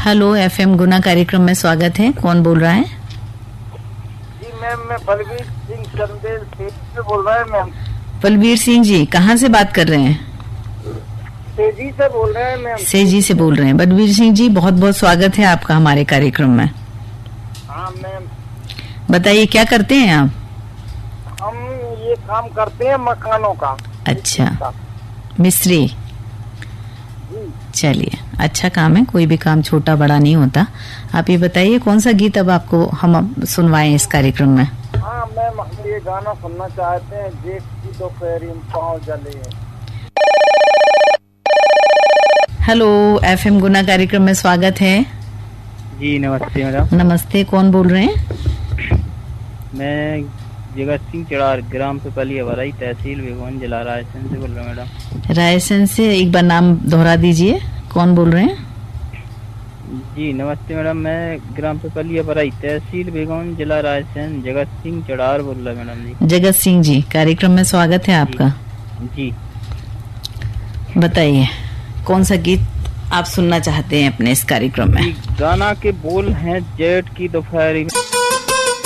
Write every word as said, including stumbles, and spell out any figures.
Hello, FM गुना कार्यक्रम में स्वागत है। कौन बोल रहा है? जी मैम, मैं बलवीर सिंह चंदेल से बोल रहा है मैम। बलवीर सिंह जी, कहाँ से बात कर रहे हैं? सेजी से बोल रहे हैं मैम। सेजी से बोल रहे हैं। बलवीर सिंह जी, बहुत बहुत स्वागत है आपका हमारे कार्यक्रम में। हाँ मैम। बताइए, क्या करते हैं आप? हम ये काम करते हैं मकानों का। अच्छा, मिस्त्री। चलिए, अच्छा काम है। कोई भी काम छोटा बड़ा नहीं होता। आप ये बताइए, कौन सा गीत अब आपको हम अब सुनवाएं इस कार्यक्रम में? हाँ मैम, हम ये गाना सुनना चाहते हैं, जेठ की दोपहरी में पाँव जले। हेलो, एफएम गुना कार्यक्रम में स्वागत है। जी नमस्ते मैडम। नमस्ते, कौन बोल रहे हैं? मैं जगत सिंह चड़ार, ग्राम पिपलिया भराई, तहसील भिगोन, जिला रायसेन से बोल रहा हूँ मैडम। रायसेन से एक बार नाम दोहरा दीजिए, कौन बोल रहे हैं? जी नमस्ते मैडम, मैं ग्राम पिपलिया भराई, तहसील भिगोन, जिला रायसेन, जगत सिंह चड़ार बोल रहा मैडम जी। जगत सिंह जी, कार्यक्रम में स्वागत है आपका। जी, जी। बताइए, कौन सा गीत आप सुनना चाहते हैं अपने इस कार्यक्रम में? गाना के बोल हैं जेठ की दोपहरी में